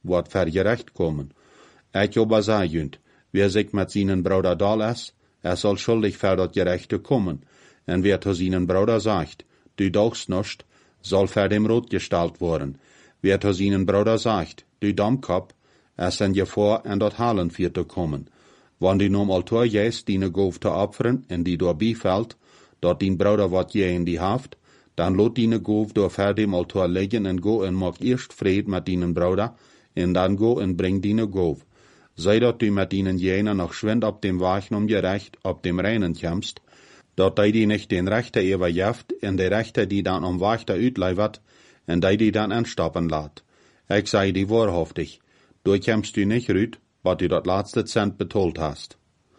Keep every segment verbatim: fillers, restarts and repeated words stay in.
wird vergerecht kommen. Ich aber sei jünd, wer sich mit seinen Bruder dal ist, er soll schuldig für das Gerechte kommen. Und wer zu seinen Bruder sagt, du dauchst nicht, soll für dem Rot gestellt worden. Wer zu seinen Bruder sagt, du Dammkopf, er sind je vor, en dat halen für zu kommen. Wann du nom Altor jäst, die ne Gof zu opfern, en die door bifällt, dort din Bruder wat je in die Haft, dann lot die ne Gof door ver dem Altor legen en go en mag erst Fred mit dinen Bruder, en dann go en bring die ne Gof. Sei dat du mit ihnen jener noch schwind ab dem Wachen um gerecht, ab dem Reinen kämpfst, dort dei die nicht den Rechter überjeft, en der Rechter die dann am Wachter utleivert, en dei die dann entstoppen lat. Ich sei die wahrhaftig, du kämpfst du nicht rüt, wat du dat laatste Cent betolt hast.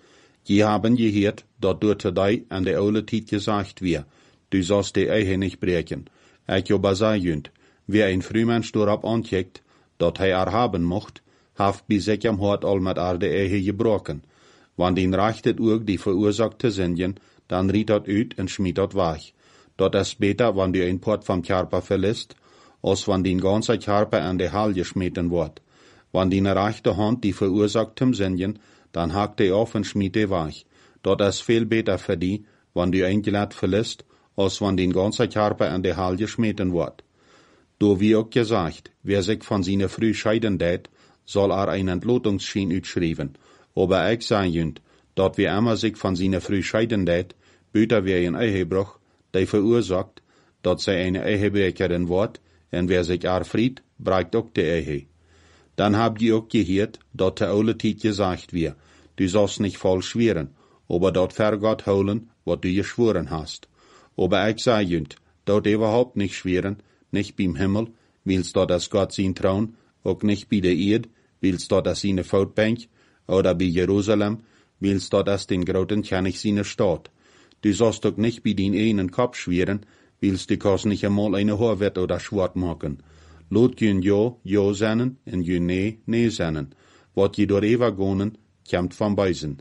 Die haben gehört, dat du zu dei an der oude Tiet gesagt wir, du sollst die Ehe nicht brechen. Ich aber sei jünd, wer ein Frühmensch dorab ancheckt, dat hij erhaben mocht, haft bis sich am Hort all mit ar de Ehe gebrochen. Wann den rechtet urg die verursachte Sindjen, dann riet dat ut en schmied dat wach. Dat is beter, wann du ein Port vom Körper verlässt, als wann den ganze Körper an de Hall geschmeten wird. Wann die rechte Hand die verursachtem Sindjen, dann hakt die auf und schmied die wach. Dat is viel beter für die, wann du ein Gelät verlässt, als wann den ganze Körper an de Hall geschmeten wird. Do wie auch gesagt, wer sich von seiner Früh scheiden dät, soll er einen Entlotungsschien utschreiben. Aber ich sei jünd, dat wer immer sich von seiner Früh scheiden dät, büter wer ein Ehebruch, der verursacht, dat sei eine Ehebrecherin wird, und wer sich erfried, brecht auch die Ehe. Dann habt ihr auch gehört, dat der oude Tiet gesagt wir, du sollst nicht voll schweren, aber dat ver Gott holen, wat du geschworen hast. Aber ich sei jünd, dat überhaupt nicht schweren, nicht beim Himmel, willst dort das Gott sein Trauen, auch nicht bei der Erde, willst dort das seine Foutbank, oder bei Jerusalem, willst dort das den großen König seine Stadt. Du sollst doch nicht bei den einen Kopf schweren, willst du kannst nicht einmal eine Horwett oder Schwert machen. Lot jün jo, jo sennen, en jün nee, nee sennen. Wat je door Eva gonen, kämmt von Beisen.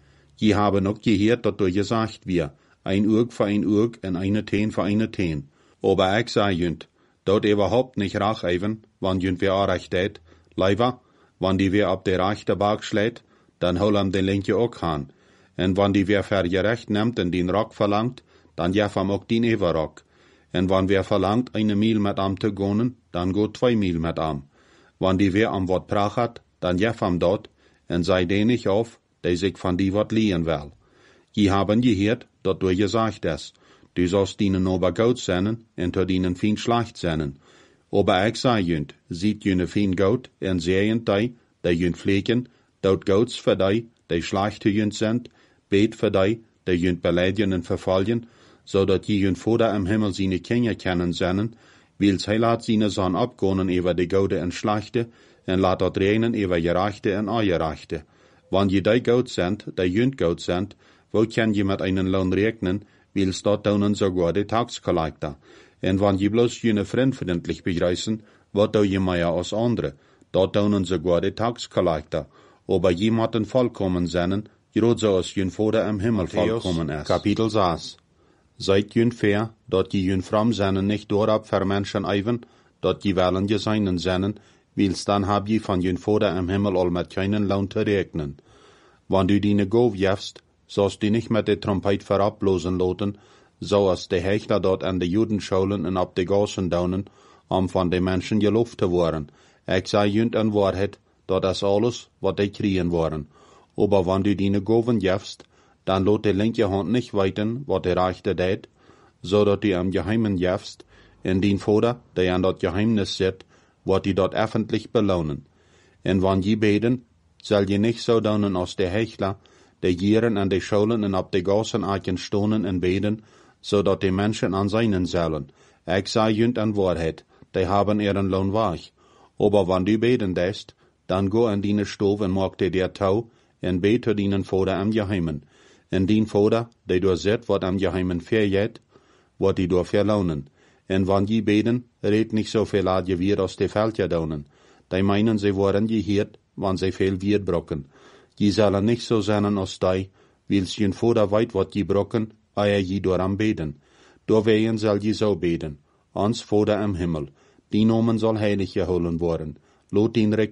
Je haben auch gehört, dat du gesagt wir, ein Urg für ein Urg en eine Teen für eine Teen. Aber ich sei jünd, dat überhaupt nicht rach even, wann jünd wer recht dät, leider, wann die wer ab der rechte Berg schlägt, dann hol am den linke auch han. En wann die wer vergerecht nimmt en den Rock verlangt, dann jef am auch den Everrock. En wann wer verlangt, eine Mil mit am zu gonen, dann go zwei Mil mit am. Wann die wer am Wort prachat, dann jef am dort, en sei den nicht auf, der sich von die Wort liehen will. Je haben gehört, dat du gesagt hast, du sollst dienen ober Gout sennen, en to dienen fin schlecht sennen. Aber ich sei jünd, sieht jüne fin Gout, en sehen dei, der jünd pflegen, dort Gouts für dei, der schlechte jünd sind, bet für dei, der jünd beleidigen en verfallen, so dat je jünd Vater im Himmel seine Kinder kennen sennen, wils hij laat seine Sohn abgonen über die Goude en schlechte, en laat dat reinen über gerechte en ongerechte. Wann je die Gout sind, der jünd Gout sind, wo kann je mit einen Lohn rechnen, wils dort daunen sogar die Taxkollektor. En wann je bloß jene freundlich begreißen, wat dau je mehr als andere, dort daunen sogar die Taxkollektor. Aber jemanden vollkommen sennen, grad so als jün Vater im Himmel vollkommen ist. Kapitel sechs. Seid jün fair, dort je jün fram sennen nicht dorab für Menschen eiven, dort je wollen je seinen sennen, wils dann hab je von jün Vater im Himmel all mit keinen Lohn zu rechnen. Wann du die ne Gov jefst, sollst du nicht mit der Trompet verablosen loten, so als die Hechler dort an de Judenschulen und ab de Gassen daunen, um von den Menschen gelobt zu worden. Ich sei jünd an Wahrheit, dat is alles, wat die kriegen worden. Aber wann du die ne Goven jefst, dann lot die linke Hand nicht weiten, wat die rechte dät, so dat du am Geheimen jefst, in den Vater, der an dat Geheimnis sit, wat die dort öffentlich belohnen. En wann je beten, soll je nicht so daunen als die Hechler, die gieren an die Schulen und ab die Gassen eiken stonen en beten, so dat die Menschen an seinen sollen. Ich sei jünd an Wahrheit, die haben ihren Lohn weich. Aber wann du beten dest, dann go an dine Stov en mag dir der Tau, en bete dienen Vater am Geheimen. En dien Vater, der du seht, wat am Geheimen verjet, wat die du verlaunen. En wann je beten, red nicht so viel ad je wir aus de Felder daunen. Die meinen, sie waren gehört, wann sie viel wir brocken. Je sollen nicht so sein als die, wils jün Vater weit wat je brocken, eier je door am beten. Door wehen soll je so beten. Ans Vater im Himmel. Die Nomen soll heilig geholen worden. Lot ihn